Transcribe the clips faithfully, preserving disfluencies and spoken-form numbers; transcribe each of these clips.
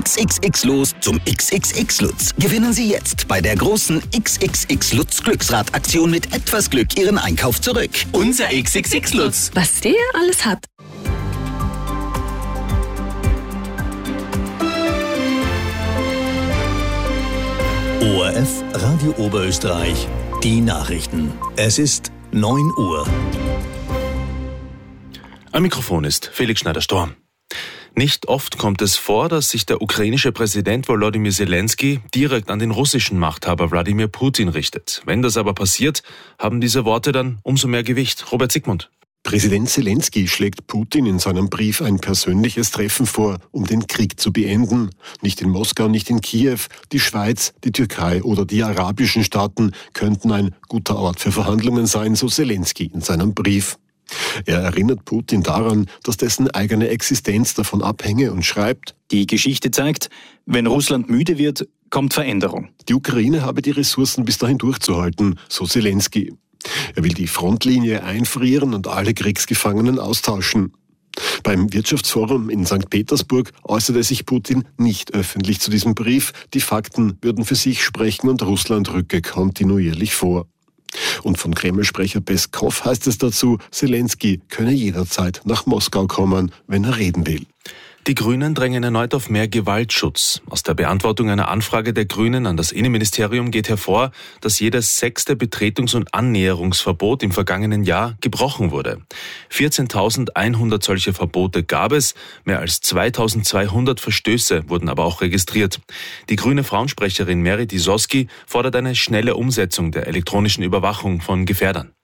X X X los zum X X X Lutz. Gewinnen Sie jetzt bei der großen X X X Lutz Glücksrad-Aktion mit etwas Glück Ihren Einkauf zurück. Unser X X X Lutz. Was der alles hat. O R F Radio Oberösterreich, die Nachrichten. Es ist neun Uhr. Am Mikrofon ist Felix Schneider-Storm. Nicht oft kommt es vor, dass sich der ukrainische Präsident Volodymyr Zelensky direkt an den russischen Machthaber Wladimir Putin richtet. Wenn das aber passiert, haben diese Worte dann umso mehr Gewicht. Robert Sigmund. Präsident Zelensky schlägt Putin in seinem Brief ein persönliches Treffen vor, um den Krieg zu beenden. Nicht in Moskau, nicht in Kiew. Die Schweiz, die Türkei oder die arabischen Staaten könnten ein guter Ort für Verhandlungen sein, so Zelensky in seinem Brief. Er erinnert Putin daran, dass dessen eigene Existenz davon abhänge und schreibt: Die Geschichte zeigt, wenn Russland müde wird, kommt Veränderung. Die Ukraine habe die Ressourcen bis dahin durchzuhalten, so Zelensky. Er will die Frontlinie einfrieren und alle Kriegsgefangenen austauschen. Beim Wirtschaftsforum in Sankt Petersburg äußerte sich Putin nicht öffentlich zu diesem Brief. Die Fakten würden für sich sprechen und Russland rücke kontinuierlich vor. Und von Kreml-Sprecher Peskow heißt es dazu, Zelensky könne jederzeit nach Moskau kommen, wenn er reden will. Die Grünen drängen erneut auf mehr Gewaltschutz. Aus der Beantwortung einer Anfrage der Grünen an das Innenministerium geht hervor, dass jedes sechste Betretungs- und Annäherungsverbot im vergangenen Jahr gebrochen wurde. vierzehntausendeinhundert solche Verbote gab es, mehr als zweitausendzweihundert Verstöße wurden aber auch registriert. Die grüne Frauensprecherin Merit Isowski fordert eine schnelle Umsetzung der elektronischen Überwachung von Gefährdern.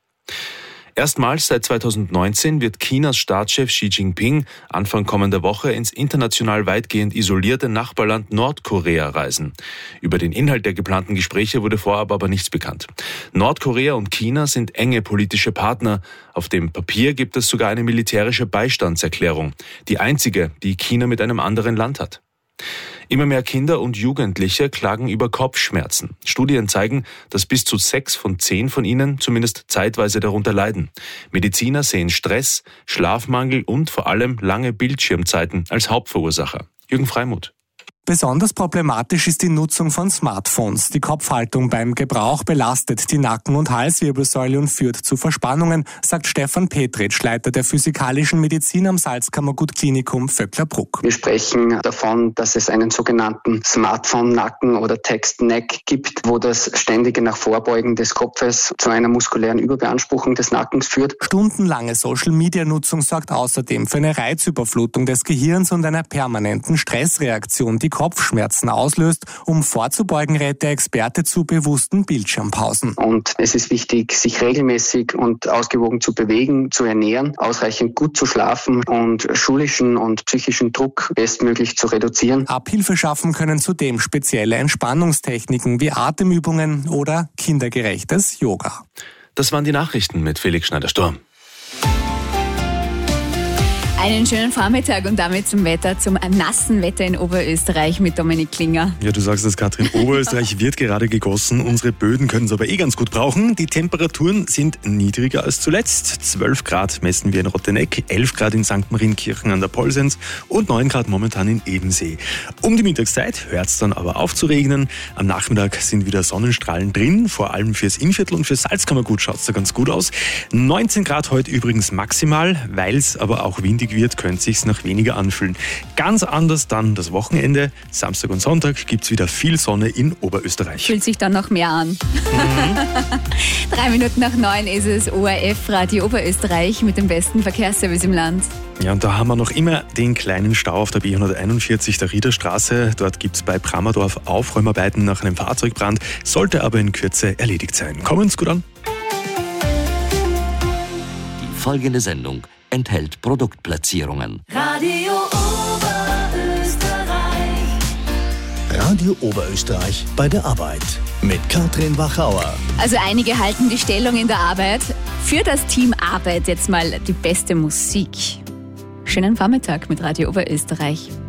Erstmals seit zweitausendneunzehn wird Chinas Staatschef Xi Jinping Anfang kommender Woche ins international weitgehend isolierte Nachbarland Nordkorea reisen. Über den Inhalt der geplanten Gespräche wurde vorab aber nichts bekannt. Nordkorea und China sind enge politische Partner. Auf dem Papier gibt es sogar eine militärische Beistandserklärung, die einzige, die China mit einem anderen Land hat. Immer mehr Kinder und Jugendliche klagen über Kopfschmerzen. Studien zeigen, dass bis zu sechs von zehn von ihnen zumindest zeitweise darunter leiden. Mediziner sehen Stress, Schlafmangel und vor allem lange Bildschirmzeiten als Hauptverursacher. Jürgen Freimuth. Besonders problematisch ist die Nutzung von Smartphones. Die Kopfhaltung beim Gebrauch belastet die Nacken- und Halswirbelsäule und führt zu Verspannungen, sagt Stefan Petritsch, Leiter der physikalischen Medizin am Salzkammergut-Klinikum Vöcklerbruck. Wir sprechen davon, dass es einen sogenannten Smartphone-Nacken oder Text-Neck gibt, wo das ständige nach Vorbeugen des Kopfes zu einer muskulären Überbeanspruchung des Nackens führt. Stundenlange Social-Media-Nutzung sorgt außerdem für eine Reizüberflutung des Gehirns und einer permanenten Stressreaktion, die Kopfschmerzen auslöst. Um vorzubeugen, rät der Experte zu bewussten Bildschirmpausen. Und es ist wichtig, sich regelmäßig und ausgewogen zu bewegen, zu ernähren, ausreichend gut zu schlafen und schulischen und psychischen Druck bestmöglich zu reduzieren. Abhilfe schaffen können zudem spezielle Entspannungstechniken wie Atemübungen oder kindergerechtes Yoga. Das waren die Nachrichten mit Felix Schneider-Storm. Einen schönen Vormittag und damit zum Wetter, zum nassen Wetter in Oberösterreich mit Dominik Klinger. Ja, du sagst es, Katrin, Oberösterreich wird gerade gegossen. Unsere Böden können es aber eh ganz gut brauchen. Die Temperaturen sind niedriger als zuletzt. zwölf Grad messen wir in Rotteneck, elf Grad in Sankt Marienkirchen an der Polsenz und neun Grad momentan in Ebensee. Um die Mittagszeit hört es dann aber auf zu regnen. Am Nachmittag sind wieder Sonnenstrahlen drin. Vor allem fürs Innviertel und fürs Salzkammergut schaut es da ganz gut aus. neunzehn Grad heute übrigens maximal, weil es aber auch windig wird, könnte sich's noch weniger anfühlen. Ganz anders dann das Wochenende. Samstag und Sonntag gibt's wieder viel Sonne in Oberösterreich. Fühlt sich dann noch mehr an. Mhm. Drei Minuten nach neun ist es O R F Radio Oberösterreich mit dem besten Verkehrsservice im Land. Ja, und da haben wir noch immer den kleinen Stau auf der B hunderteinundvierzig der Riederstraße. Dort gibt's bei Bramerdorf Aufräumarbeiten nach einem Fahrzeugbrand, sollte aber in Kürze erledigt sein. Kommen's gut an. Die folgende Sendung enthält Produktplatzierungen. Radio Oberösterreich. Radio Oberösterreich bei der Arbeit mit Katrin Wachauer. Also einige halten die Stellung in der Arbeit. Für das Team Arbeit jetzt mal die beste Musik. Schönen Vormittag mit Radio Oberösterreich.